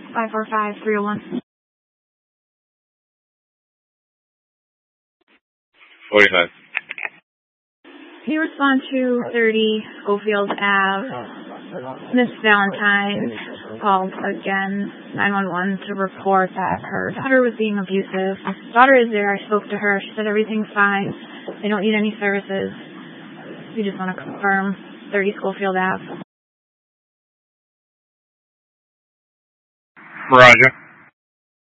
545-301. 45. Can you respond to 30 Schofield Ave? Miss Valentine called again 911 to report that her daughter was being abusive. Daughter is there. I spoke to her. She said everything's fine. They don't need any services. We just want to confirm 30 Schofield Ave. Roger.